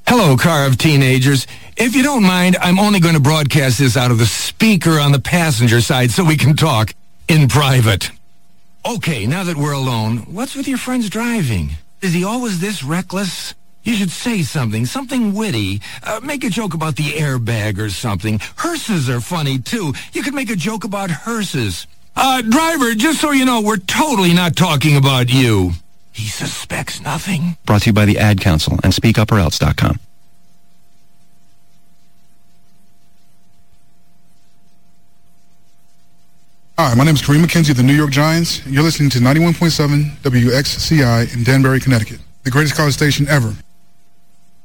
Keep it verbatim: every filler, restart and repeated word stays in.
Hello, car of teenagers. If you don't mind, I'm only going to broadcast this out of the speaker on the passenger side so we can talk in private. Okay, now that we're alone, what's with your friend's driving? Is he always this reckless? You should say something, something witty. Uh, make a joke about the airbag or something. Hearses are funny, too. You could make a joke about hearses. Uh, driver, just so you know, we're totally not talking about you. He suspects nothing. Brought to you by the Ad Council and speak up or else dot com. Hi, my name is Kareem McKenzie of the New York Giants. You're listening to ninety-one point seven W X C I in Danbury, Connecticut, the greatest college station ever.